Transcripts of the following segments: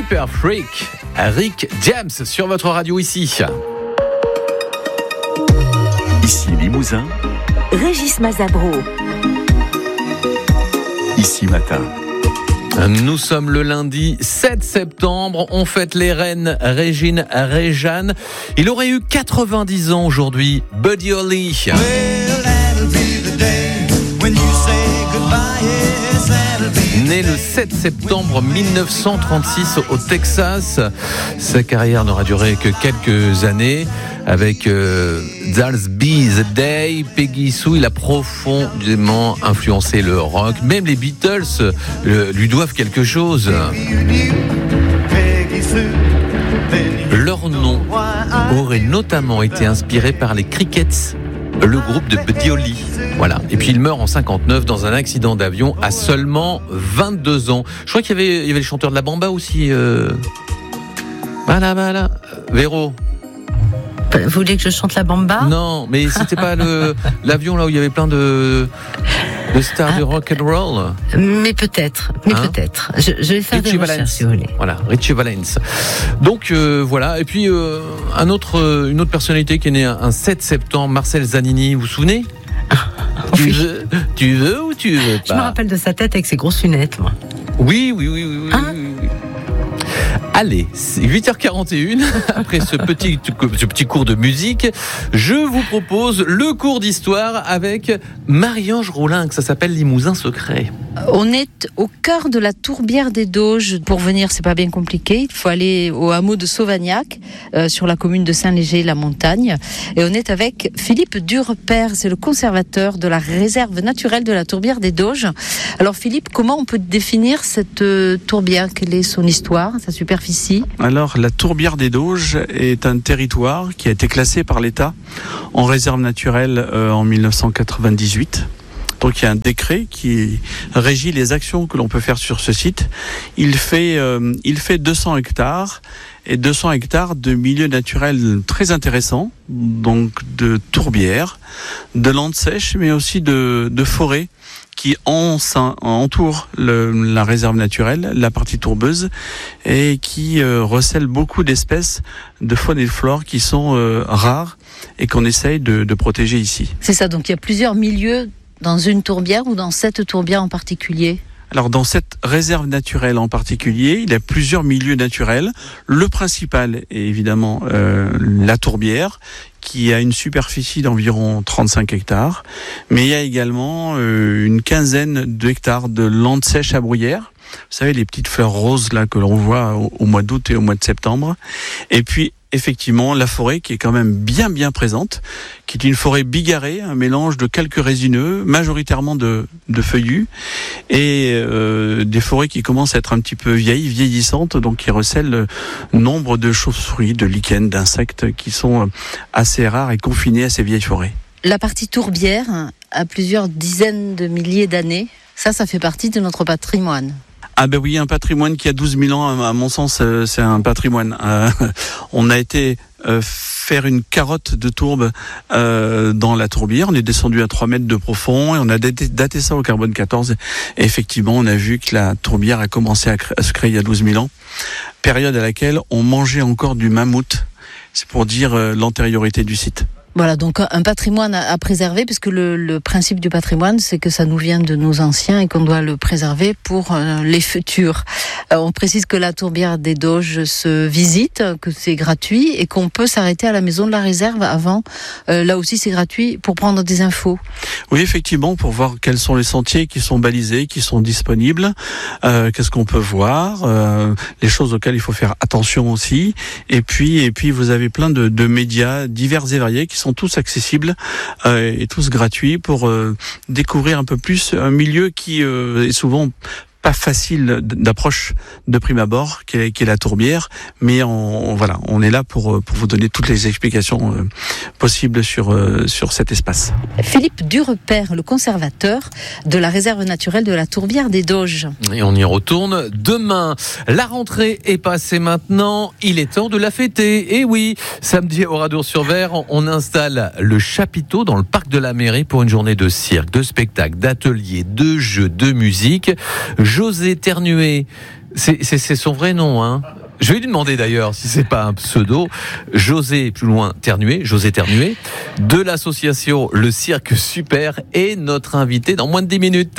Super Freak, Rick James sur votre radio ici. Ici Limousin, Régis Mazabro. Ici Matin. Nous sommes le lundi 7 septembre, on fête les reines Régine Réjane. Il aurait eu 90 ans aujourd'hui, Buddy Holly. Né le 7 septembre 1936 au Texas, sa carrière n'aura duré que quelques années. Avec There'll Be the Day, Peggy Sue, il a profondément influencé le rock. Même les Beatles lui doivent quelque chose. Leur nom aurait notamment été inspiré par les Crickets, le groupe de Buddy Holly. Voilà. Et puis il meurt en 59 dans un accident d'avion à seulement 22 ans. Je crois qu'il y avait le chanteur de la Bamba aussi. Voilà. Véro. Vous voulez que je chante la Bamba ? Non, mais c'était pas l'avion là où il y avait plein de stars du rock and roll. Mais peut-être. Je vais faire Richie des recherches si vous voulez. Voilà, Richie Valens. Donc voilà. Et puis une autre personnalité qui est née un 7 septembre, Marcel Zanini. Vous vous souvenez ? Tu veux ou tu veux pas ? Je me rappelle de sa tête avec ses grosses lunettes, moi. Oui. Allez, c'est 8h41, après ce petit cours de musique, je vous propose le cours d'histoire avec Marie-Ange Rollin, que ça s'appelle Limousin Secret. On est au cœur de la tourbière des Doges. Pour venir, c'est pas bien compliqué. Il faut aller au hameau de Sauvagnac, sur la commune de Saint-Léger-la-Montagne. Et on est avec Philippe Durepère, c'est le conservateur de la réserve naturelle de la tourbière des Doges. Alors Philippe, comment on peut définir cette tourbière ? Quelle est son histoire, sa superficie ? Alors, la tourbière des Doges est un territoire qui a été classé par l'État en réserve naturelle en 1998. Donc, il y a un décret qui régit les actions que l'on peut faire sur ce site. Il fait 200 hectares et 200 hectares de milieux naturels très intéressants, donc de tourbières, de landes sèches, mais aussi de forêts qui entoure la réserve naturelle, la partie tourbeuse, et qui recèle beaucoup d'espèces de faune et de flore qui sont rares et qu'on essaye de protéger ici. C'est ça, donc il y a plusieurs milieux dans une tourbière ou dans cette tourbière en particulier ? Alors dans cette réserve naturelle en particulier, il y a plusieurs milieux naturels. Le principal est évidemment la tourbière, qui a une superficie d'environ 35 hectares, mais il y a également une quinzaine d'hectares de landes sèches à bruyère. Vous savez, les petites fleurs roses là que l'on voit au mois d'août et au mois de septembre. Et puis effectivement la forêt qui est quand même bien présente, qui est une forêt bigarrée, un mélange de quelques résineux, majoritairement de feuillus, et des forêts qui commencent à être un petit peu vieillissantes, donc qui recèlent nombre de chauves-souris, de lichens, d'insectes qui sont assez rares et confinés à ces vieilles forêts. La partie tourbière a plusieurs dizaines de milliers d'années. Ça fait partie de notre patrimoine. Ah ben oui, un patrimoine qui a 12 000 ans, à mon sens, c'est un patrimoine. On a été faire une carotte de tourbe dans la tourbière. On est descendu à 3 mètres de profond et on a daté ça au carbone 14. Et effectivement, on a vu que la tourbière a commencé à se créer il y a 12 000 ans, période à laquelle on mangeait encore du mammouth. C'est pour dire l'antériorité du site. Voilà, donc un patrimoine à préserver, puisque le principe du patrimoine, c'est que ça nous vient de nos anciens et qu'on doit le préserver pour les futurs. On précise que la tourbière des Doges se visite, que c'est gratuit et qu'on peut s'arrêter à la maison de la réserve avant. Là aussi, c'est gratuit pour prendre des infos. Oui, effectivement, pour voir quels sont les sentiers qui sont balisés, qui sont disponibles, qu'est-ce qu'on peut voir, les choses auxquelles il faut faire attention aussi. Et puis vous avez plein de médias divers et variés qui sont tous accessibles et tous gratuits pour découvrir un peu plus un milieu qui est souvent pas facile d'approche de prime abord, qui est la tourbière, mais on est là pour vous donner toutes les explications possibles sur cet espace. Philippe Durepère, le conservateur de la réserve naturelle de la tourbière des Doges. Et on y retourne demain. La rentrée est passée maintenant, il est temps de la fêter. Et oui, samedi au Radour-sur-Ver, on installe le chapiteau dans le parc de la mairie pour une journée de cirque, de spectacle, d'ateliers, de jeux, de musique. José Ternuet, C'est son vrai nom, hein. Je vais lui demander d'ailleurs si c'est pas un pseudo. José, plus loin, José Ternué, de l'association Le Cirque Super, est notre invité dans moins de 10 minutes.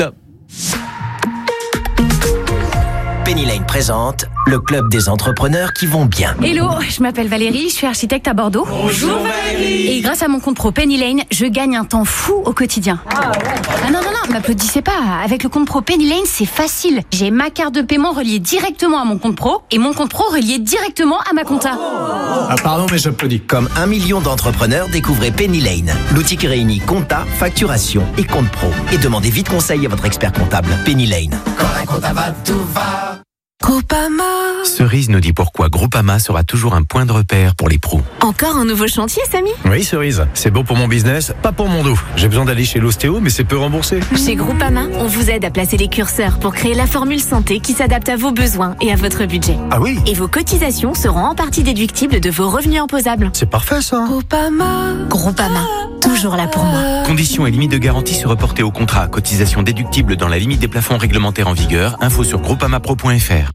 Penny Lane présente le club des entrepreneurs qui vont bien. Hello, je m'appelle Valérie, je suis architecte à Bordeaux. Bonjour Valérie. Et grâce à mon compte pro Penny Lane, je gagne un temps fou au quotidien. Ah non, m'applaudissez pas. Avec le compte pro Penny Lane, c'est facile. J'ai ma carte de paiement reliée directement à mon compte pro et mon compte pro relié directement à ma compta. Ah pardon, mais j'applaudis. Comme 1 million d'entrepreneurs, découvrez Penny Lane, l'outil qui réunit compta, facturation et compte pro. Et demandez vite conseil à votre expert comptable. Penny Lane. Quand un compta va, tout va. Groupama. Cerise nous dit pourquoi Groupama sera toujours un point de repère pour les pros. Encore un nouveau chantier, Samy ? Oui, Cerise. C'est bon pour mon business, pas pour mon dos. J'ai besoin d'aller chez l'ostéo, mais c'est peu remboursé. Chez Groupama, on vous aide à placer les curseurs pour créer la formule santé qui s'adapte à vos besoins et à votre budget. Ah oui ? Et vos cotisations seront en partie déductibles de vos revenus imposables. C'est parfait, ça. Groupama, toujours là pour moi. Conditions et limites de garantie se reporter au contrat. Cotisation déductible dans la limite des plafonds réglementaires en vigueur. Info sur groupamapro.fr.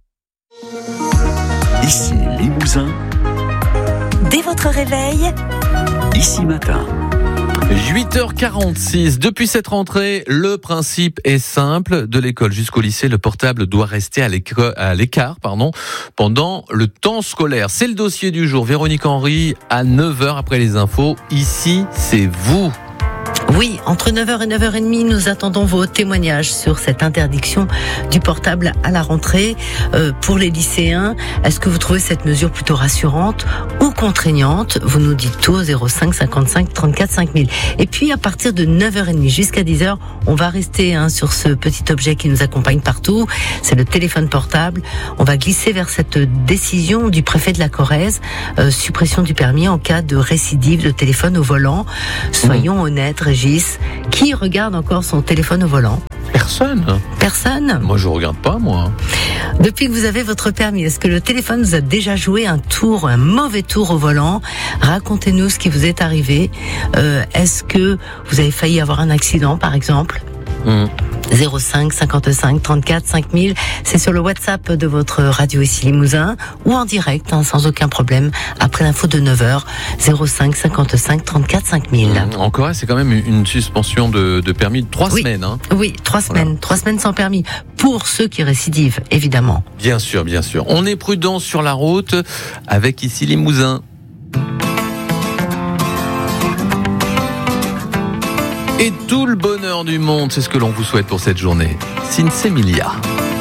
Ici Limousin. Dès votre réveil, Ici Matin. 8h46. Depuis cette rentrée, le principe est simple. De l'école jusqu'au lycée, le portable doit rester à l'écart, pendant le temps scolaire. C'est le dossier du jour. Véronique Henry, à 9h après les infos. Ici, c'est vous. Oui, entre 9h et 9h30, nous attendons vos témoignages sur cette interdiction du portable à la rentrée. Pour les lycéens, est-ce que vous trouvez cette mesure plutôt rassurante ou contraignante ? Vous nous dites tout au 05 55 34 5000. Et puis à partir de 9h30 jusqu'à 10h, on va rester sur ce petit objet qui nous accompagne partout. C'est le téléphone portable. On va glisser vers cette décision du préfet de la Corrèze, suppression du permis en cas de récidive de téléphone au volant. Soyons honnêtes, Régis. Qui regarde encore son téléphone au volant ? Personne ? Moi, je regarde pas, moi. Depuis que vous avez votre permis, est-ce que le téléphone vous a déjà joué un mauvais tour au volant ? Racontez-nous ce qui vous est arrivé. Est-ce que vous avez failli avoir un accident, par exemple ? 05 55 34 5000, c'est sur le WhatsApp de votre radio ici Limousin ou en direct, sans aucun problème, après l'info de 9h, 05 55 34 5000. En Corée, c'est quand même une suspension de permis de 3 semaines. Hein. Oui, 3 semaines. Voilà. 3 semaines sans permis. Pour ceux qui récidivent, évidemment. Bien sûr. On est prudent sur la route avec ici Limousin. Et tout le bonheur du monde, c'est ce que l'on vous souhaite pour cette journée. Sinsemilia.